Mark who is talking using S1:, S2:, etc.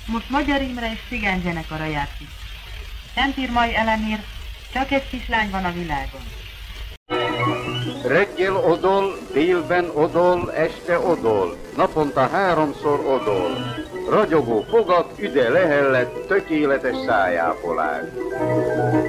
S1: Most Magyar Imre és Cigány zenekara játszik. Szentírmai Elemér, csak egy kislány van a világon.
S2: Reggel odol, délben odol, este odol, naponta 3-szor odol. Ragyogó fogat, üde lehellet, tökéletes szájápolás.